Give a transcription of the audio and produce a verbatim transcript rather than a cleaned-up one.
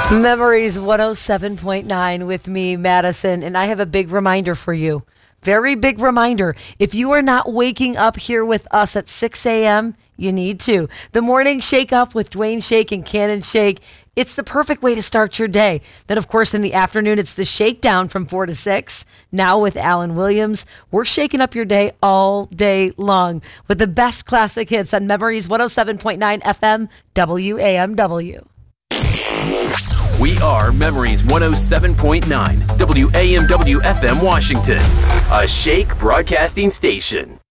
Memories one oh seven point nine with me, Madison, and I have a big reminder for you. Very big reminder. If you are not waking up here with us at six a.m., you need to. The Morning Shake Up with Dwayne Shake and Cannon Shake. It's the perfect way to start your day. Then, of course, in the afternoon, it's the Shakedown from four to six. Now with Alan Williams, we're shaking up your day all day long with the best classic hits on Memories one oh seven point nine F M W A M W. We are Memories one oh seven point nine W A M W F M Washington, a Shake broadcasting station.